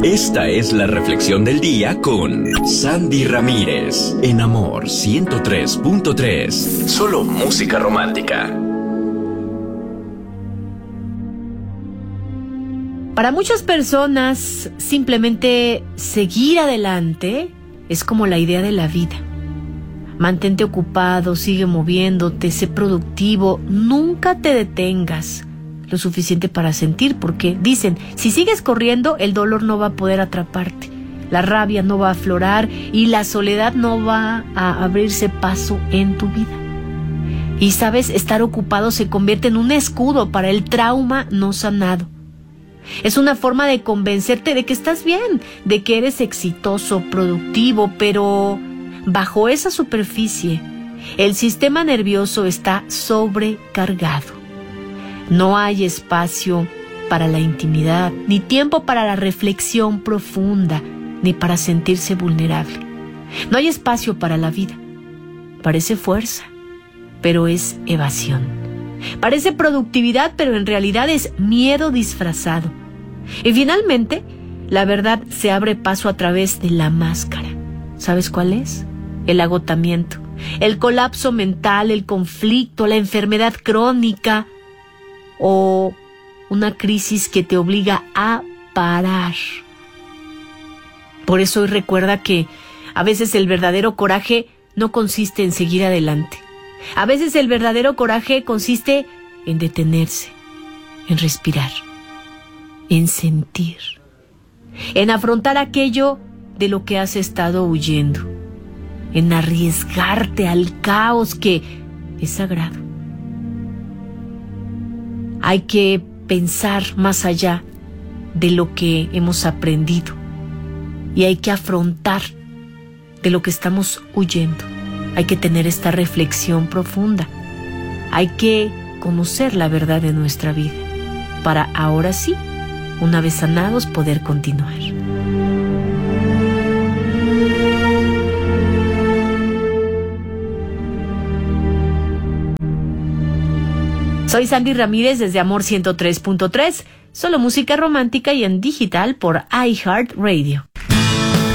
Esta es la reflexión del día con Sandy Ramírez en Amor 103.3. Solo música romántica. Para muchas personas, simplemente seguir adelante es como la idea de la vida. Mantente ocupado, sigue moviéndote, sé productivo, nunca te detengas lo suficiente para sentir, porque dicen, si sigues corriendo, el dolor no va a poder atraparte, la rabia no va a aflorar y la soledad no va a abrirse paso en tu vida. Y sabes, estar ocupado se convierte en un escudo para el trauma no sanado. Es una forma de convencerte de que estás bien, de que eres exitoso, productivo, pero bajo esa superficie, el sistema nervioso está sobrecargado. No hay espacio para la intimidad, ni tiempo para la reflexión profunda, ni para sentirse vulnerable. No hay espacio para la vida. Parece fuerza, pero es evasión. Parece productividad, pero en realidad es miedo disfrazado. Y finalmente, la verdad se abre paso a través de la máscara. ¿Sabes cuál es? El agotamiento, el colapso mental, el conflicto, la enfermedad crónica o una crisis que te obliga a parar. Por eso hoy recuerda que a veces el verdadero coraje no consiste en seguir adelante. A veces el verdadero coraje consiste en detenerse, en respirar, en sentir, en afrontar aquello de lo que has estado huyendo, en arriesgarte al caos que es sagrado. Hay que pensar más allá de lo que hemos aprendido y hay que afrontar de lo que estamos huyendo. Hay que tener esta reflexión profunda. Hay que conocer la verdad de nuestra vida para ahora sí, una vez sanados, poder continuar. Soy Sandy Ramírez desde Amor 103.3, solo música romántica y en digital por iHeartRadio.